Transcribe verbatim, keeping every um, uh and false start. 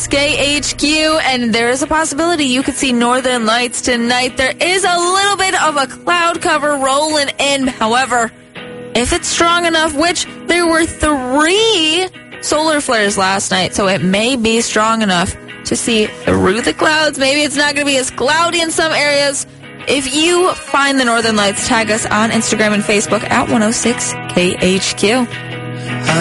K H Q, and there is a possibility you could see northern lights tonight. There is a little bit of a cloud cover rolling in. However, if it's strong enough, which there were three solar flares last night, so it may be strong enough to see through the clouds. Maybe it's not going to be as cloudy in some areas. If you find the northern lights, tag us on Instagram and Facebook at one oh six K H Q.